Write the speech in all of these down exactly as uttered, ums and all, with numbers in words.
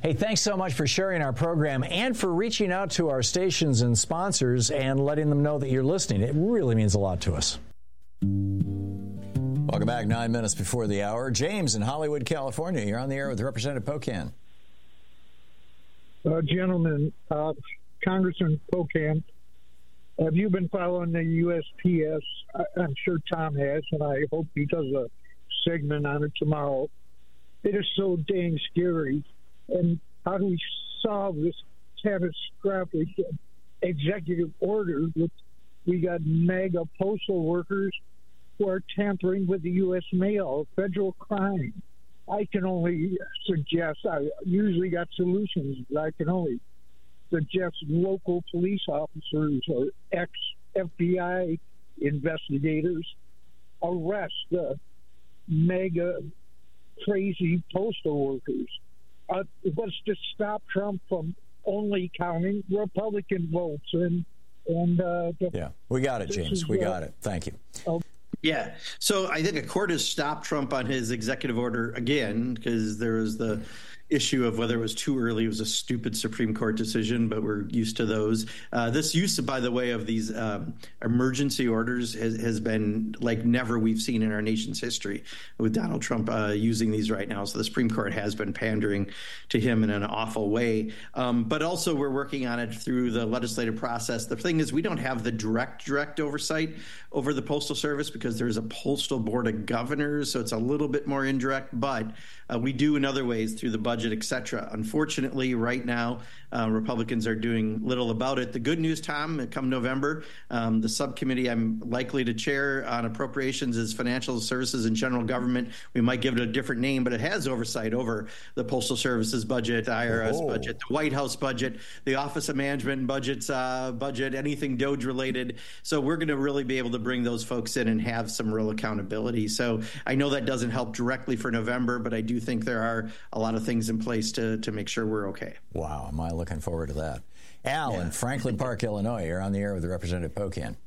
Hey, thanks so much for sharing our program and for reaching out to our stations and sponsors and letting them know that you're listening. It really means a lot to us. Welcome back. Nine minutes before the hour. James in Hollywood, California. You're on the air with Representative Pocan. Uh, gentlemen, uh, Congressman Pocan, have you been following the U S P S? I, I'm sure Tom has, and I hope he does a segment on it tomorrow. It is so dang scary. And how do we solve this catastrophic executive order? With, we got mega postal workers who are tampering with the U S mail, federal crime. I can only suggest, I usually got solutions, but I can only suggest local police officers or ex-F B I investigators arrest the mega crazy postal workers. Uh, let's just stop Trump from only counting Republican votes. And, and uh, the, yeah, we got it, James. Is, we uh, got it. Thank you. Uh, Yeah. So I think a court has stopped Trump on his executive order again, because there was the issue of whether it was too early. It was a stupid Supreme Court decision, but we're used to those. Uh, this use, by the way, of these um, emergency orders has, has been like never we've seen in our nation's history, with Donald Trump uh, using these right now. So the Supreme Court has been pandering to him in an awful way. Um, but also we're working on it through the legislative process. The thing is, we don't have the direct, direct oversight over the Postal Service because there's a Postal Board of Governors. So it's a little bit more indirect, but uh, we do in other ways through the budget, et cetera. Unfortunately, right now, uh, Republicans are doing little about it. The good news, Tom, come November, um, the subcommittee I'm likely to chair on appropriations is Financial Services and General Government. We might give it a different name, but it has oversight over the Postal Services budget, the I R S oh. budget, the White House budget, the Office of Management and Budgets uh, budget, anything DOGE related. So we're going to really be able to bring those folks in and have some real accountability. So I know that doesn't help directly for November, but I do think there are a lot of things in place to, to make sure we're okay. Wow, am I looking forward to that. Al yeah. in Franklin Park, Illinois, you're on the air with Representative Pocan.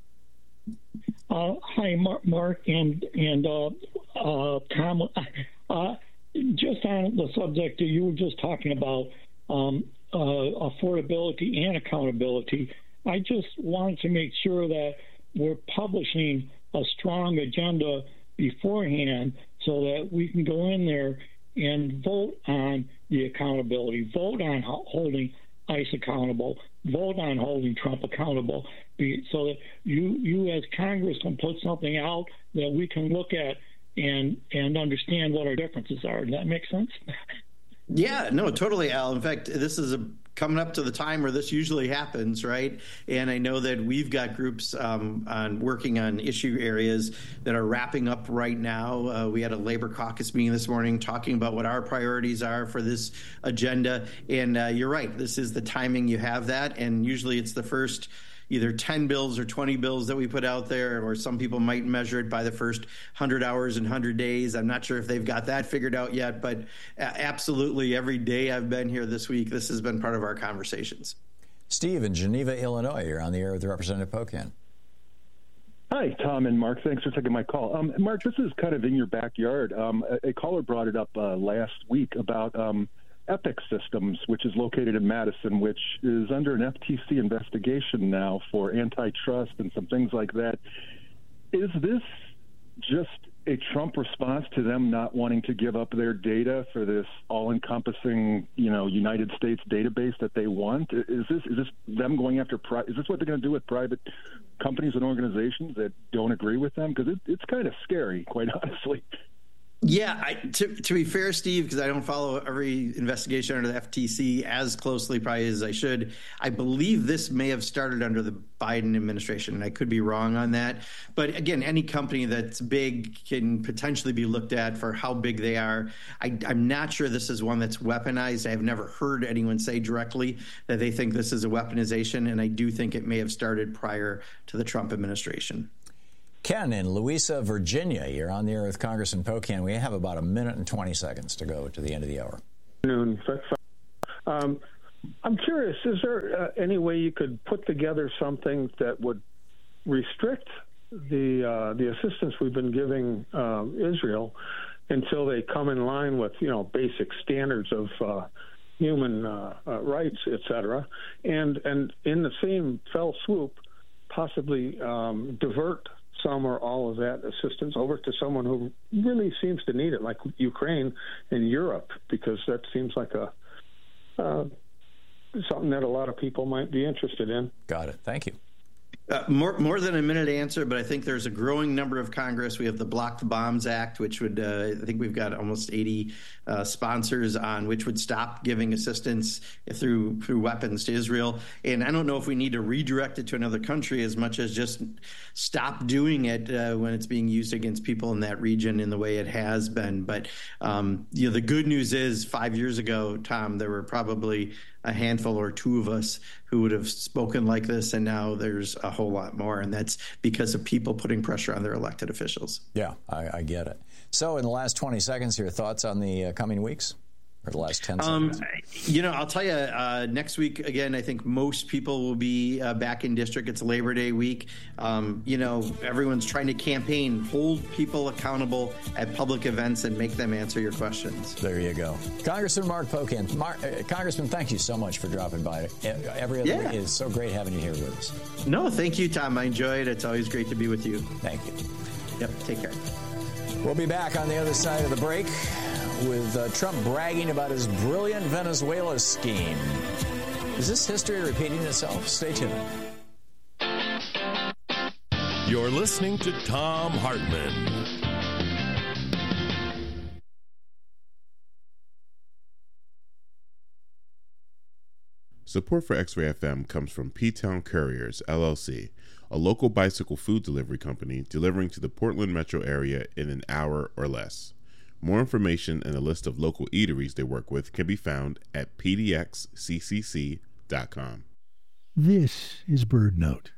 Uh, hi, Mark, Mark and and uh, uh, Tom. Uh, just on the subject that you were just talking about, um, uh, affordability and accountability, I just wanted to make sure that we're publishing a strong agenda beforehand so that we can go in there and vote on the accountability, vote on holding ICE accountable, vote on holding Trump accountable, so that you you as Congress can put something out that we can look at and and understand what our differences are. Does that make sense? Yeah, no, totally, Al. In fact, this is a, coming up to the time where this usually happens, right? And I know that we've got groups um, on working on issue areas that are wrapping up right now. Uh, we had a labor caucus meeting this morning talking about what our priorities are for this agenda. And uh, you're right, this is the timing you have that. And usually it's the first either ten bills or twenty bills that we put out there, or some people might measure it by the first one hundred hours and one hundred days. I'm not sure if they've got that figured out yet, but absolutely every day I've been here this week, this has been part of our conversations. Steve in Geneva, Illinois, you're on the air with Representative Pocan. Hi, Tom and Mark. Thanks for taking my call. Um, Mark, this is kind of in your backyard. Um, a, a caller brought it up uh, last week about um, Epic Systems, which is located in Madison, which is under an F T C investigation now for antitrust and some things like that. Is this just a Trump response to them not wanting to give up their data for this all-encompassing, you know, United States database that they want? Is this is this them going after? Pri- is this what they're going to do with private companies and organizations that don't agree with them? Because it, it's kind of scary, quite honestly. Yeah, I, to, to be fair, Steve, because I don't follow every investigation under the F T C as closely probably as I should, I believe this may have started under the Biden administration, and I could be wrong on that. But again, any company that's big can potentially be looked at for how big they are. I, I'm not sure this is one that's weaponized. I have never heard anyone say directly that they think this is a weaponization, and I do think it may have started prior to the Trump administration. Ken in Louisa, Virginia, you're on the air with Congressman Pocan. We have about a minute and twenty seconds to go to the end of the hour. Um, I'm curious, is there uh, any way you could put together something that would restrict the uh, the assistance we've been giving uh, Israel until they come in line with, you know, basic standards of uh, human uh, uh, rights, et cetera, and and in the same fell swoop, possibly um, divert some or all of that assistance over to someone who really seems to need it, like Ukraine and Europe, because that seems like a uh, something that a lot of people might be interested in. Got it. Thank you. Uh, more more than a minute answer, but I think there's a growing number of Congress. We have the Block the Bombs Act, which would, uh, I think we've got almost eighty uh, sponsors on, which would stop giving assistance through through weapons to Israel. And I don't know if we need to redirect it to another country as much as just stop doing it uh, when it's being used against people in that region in the way it has been. But um, you know, the good news is five years ago, Tom, there were probably a handful or two of us who would have spoken like this, and now there's a whole lot more, and that's because of people putting pressure on their elected officials. Yeah, I, I get it. So in the last twenty seconds, your thoughts on the uh, coming weeks? Or the last ten seconds? Um, you know, I'll tell you, uh, next week, again, I think most people will be uh, back in district. It's Labor Day week. Um, you know, everyone's trying to campaign, hold people accountable at public events and make them answer your questions. There you go. Congressman Mark Pocan. Mark, uh, Congressman, thank you so much for dropping by. Every other yeah. week. It's so great having you here with us. No, thank you, Tom. I enjoy it. It's always great to be with you. Thank you. Yep, take care. We'll be back on the other side of the break with uh, Trump bragging about his brilliant Venezuela scheme. Is this history repeating itself? Stay tuned. You're listening to Thom Hartmann. Support for X-Ray F M comes from P-Town Couriers, L L C, a local bicycle food delivery company delivering to the Portland metro area in an hour or less. More information and a list of local eateries they work with can be found at p d x c c c dot com. This is BirdNote.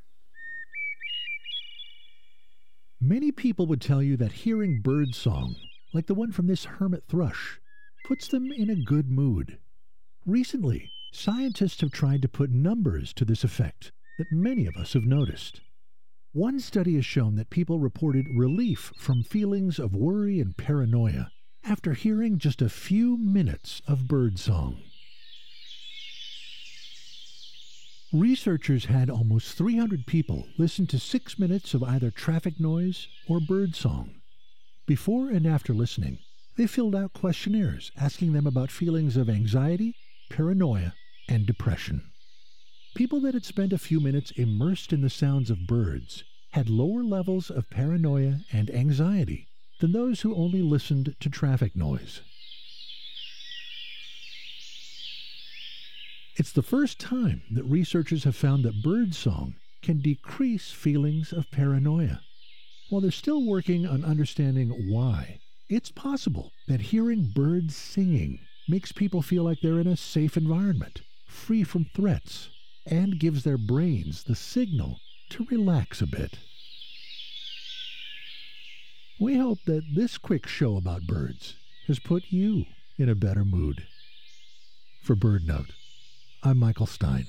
Many people would tell you that hearing bird song, like the one from this hermit thrush, puts them in a good mood. Recently, scientists have tried to put numbers to this effect that many of us have noticed. One study has shown that people reported relief from feelings of worry and paranoia after hearing just a few minutes of birdsong. Researchers had almost three hundred people listen to six minutes of either traffic noise or birdsong. Before and after listening, they filled out questionnaires asking them about feelings of anxiety, paranoia, and depression. People that had spent a few minutes immersed in the sounds of birds had lower levels of paranoia and anxiety than those who only listened to traffic noise. It's the first time that researchers have found that birdsong can decrease feelings of paranoia. While they're still working on understanding why, it's possible that hearing birds singing makes people feel like they're in a safe environment, free from threats, and gives their brains the signal to relax a bit. We hope that this quick show about birds has put you in a better mood. For BirdNote, I'm Michael Stein.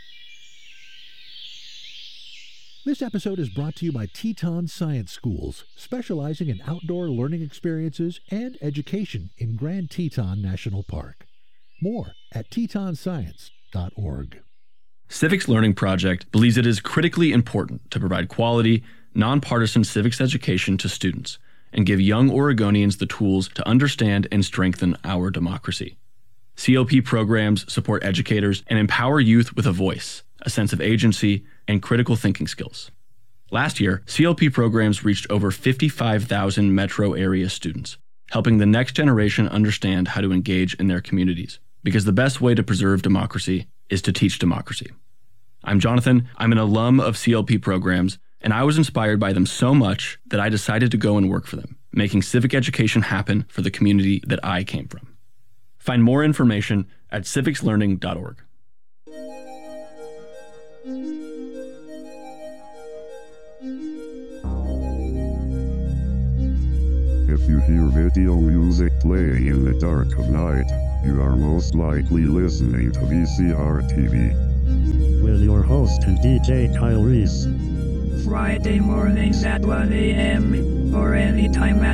This episode is brought to you by Teton Science Schools, specializing in outdoor learning experiences and education in Grand Teton National Park. More at teton science dot org. Civics Learning Project believes it is critically important to provide quality, nonpartisan civics education to students and give young Oregonians the tools to understand and strengthen our democracy. C L P programs support educators and empower youth with a voice, a sense of agency, and critical thinking skills. Last year, C L P programs reached over fifty-five thousand metro area students, helping the next generation understand how to engage in their communities, because the best way to preserve democracy is to teach democracy. I'm Jonathan. I'm an alum of C L P programs, and I was inspired by them so much that I decided to go and work for them, making civic education happen for the community that I came from. Find more information at civics learning dot org. If you hear video music playing in the dark of night, you are most likely listening to V C R T V. With your host and D J Kyle Reese. Friday mornings at one a.m. or anytime at